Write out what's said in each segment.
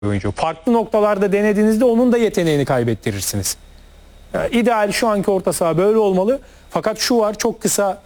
oyuncu. Farklı noktalarda denediğinizde onun da yeteneğini kaybettirirsiniz. Yani ideal şu anki orta saha böyle olmalı. Fakat şu var, çok kısa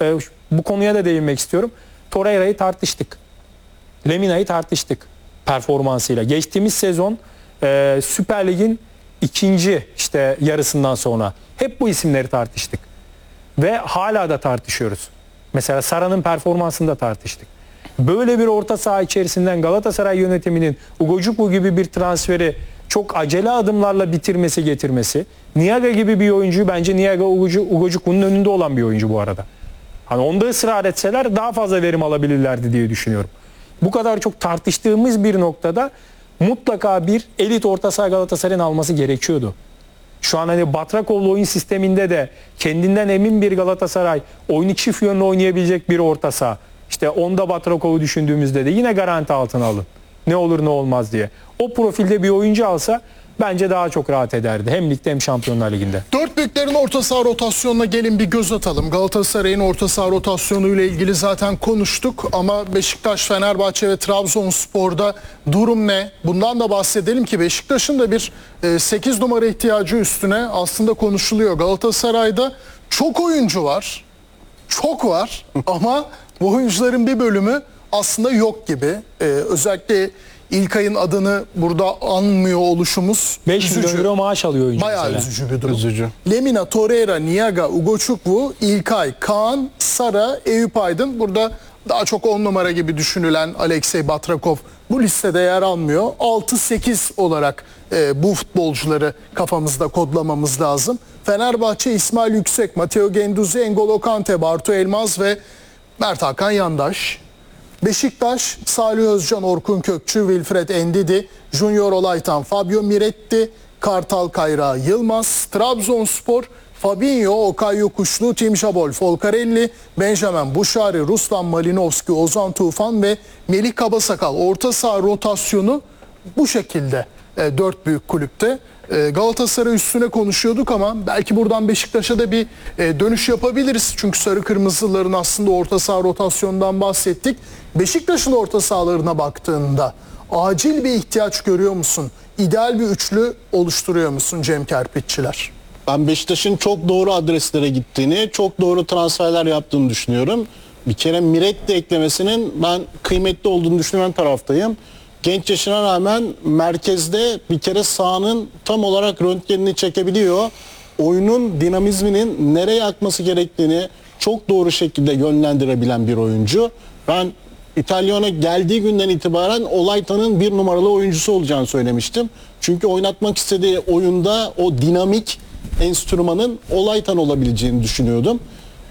bu konuya da değinmek istiyorum. Torreira'yı tartıştık. Lemina'yı tartıştık performansıyla. Geçtiğimiz sezon Süper Lig'in ikinci yarısından sonra hep bu isimleri tartıştık. Ve hala da tartışıyoruz. Mesela Sara'nın performansını da tartıştık. Böyle bir orta saha içerisinden Galatasaray yönetiminin Ugojukwu gibi bir transferi çok acele adımlarla bitirmesi, getirmesi. Niaga gibi bir oyuncuyu, bence Niaga Ugojukwo'nun önünde olan bir oyuncu bu arada. Hani onda ısrar etseler daha fazla verim alabilirlerdi diye düşünüyorum. Bu kadar çok tartıştığımız bir noktada mutlaka bir elit orta saha Galatasaray'ın alması gerekiyordu. Şu an hani Batrakov'lu oyun sisteminde de kendinden emin bir Galatasaray, oyunu çift yönlü oynayabilecek bir orta saha. İşte onda Batrakov'u düşündüğümüzde de yine garanti altına alın. Ne olur ne olmaz diye. O profilde bir oyuncu alsa bence daha çok rahat ederdi. Hem ligde hem Şampiyonlar Ligi'nde. Dört büyüklerin orta saha rotasyonuna gelin bir göz atalım. Galatasaray'ın orta saha rotasyonu ile ilgili zaten konuştuk ama Beşiktaş, Fenerbahçe ve Trabzonspor'da durum ne? Bundan da bahsedelim ki Beşiktaş'ın da bir 8 numara ihtiyacı üstüne aslında konuşuluyor. Galatasaray'da çok oyuncu var. Çok var ama bu oyuncuların bir bölümü aslında yok gibi. Özellikle İlkay'ın adını burada anmıyor oluşumuz 5 milyon euro maaş alıyor oyuncu. Bayağı mesela. üzücü bir durum. Lemina, Torreira, Niaga, Ugojukwu, İlkay, Kaan, Sara, Eyüp Aydın. Burada daha çok 10 numara gibi düşünülen Alexey Batrakov bu listede yer almıyor. 6-8 olarak bu futbolcuları kafamızda kodlamamız lazım. Fenerbahçe, İsmail Yüksek, Matteo Guendouzi, N'Golo Kante, Bartu Elmaz ve Mert Hakan Yandaş. Beşiktaş, Salih Özcan, Orkun Kökçü, Wilfred Ndidi, Junior Olaytan, Fabio Miretti, Kartal Kayra Yılmaz. Trabzonspor, Fabinho, Okay Yokuşlu, Tim Şabol, Folcarelli, Benjamin Buşari, Ruslan Malinovski, Ozan Tufan ve Melih Kabasakal. Orta saha rotasyonu bu şekilde dört büyük kulüpte. Galatasaray üstüne konuşuyorduk ama belki buradan Beşiktaş'a da bir dönüş yapabiliriz. Çünkü sarı kırmızıların aslında orta saha rotasyonundan bahsettik. Beşiktaş'ın orta sahalarına baktığında acil bir ihtiyaç görüyor musun? İdeal bir üçlü oluşturuyor musun Cem Kerpiççiler? Ben Beşiktaş'ın çok doğru adreslere gittiğini, çok doğru transferler yaptığını düşünüyorum. Bir kere Miretti eklemesinin ben kıymetli olduğunu düşünen taraftayım. Genç yaşına rağmen merkezde bir kere sahanın tam olarak röntgenini çekebiliyor. Oyunun dinamizminin nereye akması gerektiğini çok doğru şekilde yönlendirebilen bir oyuncu. Ben İtalyana geldiği günden itibaren Olaytan'ın bir numaralı oyuncusu olacağını söylemiştim. Çünkü oynatmak istediği oyunda o dinamik enstrümanın Olaytan olabileceğini düşünüyordum.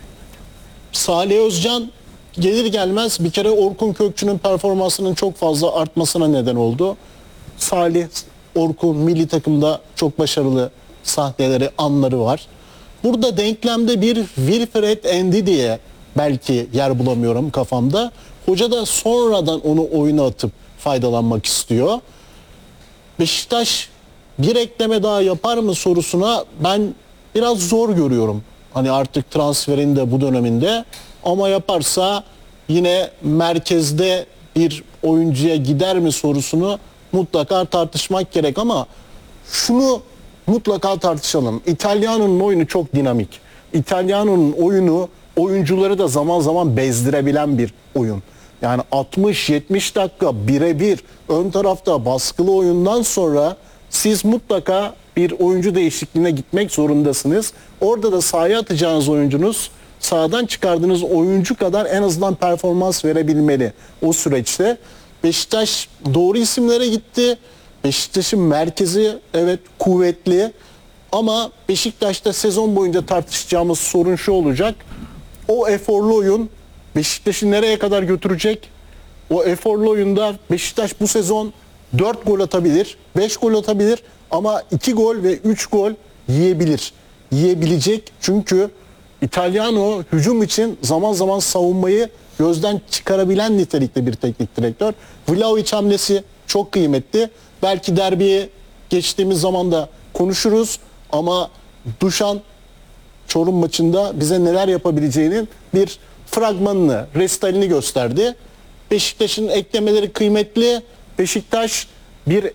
Salih Özcan gelir gelmez bir kere Orkun Kökçü'nün performansının çok fazla artmasına neden oldu. Salih, Orkun milli takımda çok başarılı sahneleri, anları var. Burada denklemde bir Wilfred Ndidi'ye belki yer bulamıyorum kafamda. Hoca da sonradan onu oyuna atıp faydalanmak istiyor. Beşiktaş bir ekleme daha yapar mı sorusuna ben biraz zor görüyorum. Hani artık transferin de bu döneminde, ama yaparsa yine merkezde bir oyuncuya gider mi sorusunu mutlaka tartışmak gerek, ama şunu mutlaka tartışalım. İtalyano'nun oyunu çok dinamik. İtalyano'nun oyunu oyuncuları da zaman zaman bezdirebilen bir oyun. Yani 60-70 dakika birebir ön tarafta baskılı oyundan sonra siz mutlaka bir oyuncu değişikliğine gitmek zorundasınız. Orada da sahaya atacağınız oyuncunuz sahadan çıkardığınız oyuncu kadar en azından performans verebilmeli o süreçte. Beşiktaş doğru isimlere gitti. Beşiktaş'ın merkezi evet kuvvetli, ama Beşiktaş'ta sezon boyunca tartışacağımız sorun şu olacak: o eforlu oyun Beşiktaş'ı nereye kadar götürecek? O eforlu oyunda Beşiktaş bu sezon 4 gol atabilir, 5 gol atabilir, ama 2 gol ve 3 gol yiyebilir. Yiyebilecek, çünkü İtalyano hücum için zaman zaman savunmayı gözden çıkarabilen nitelikte bir teknik direktör. Vlahovic hamlesi çok kıymetli. Belki derbiye geçtiğimiz zaman da konuşuruz, ama Duşan Çorum maçında bize neler yapabileceğinin bir fragmanını, restalini gösterdi. Beşiktaş'ın eklemeleri kıymetli. Beşiktaş bir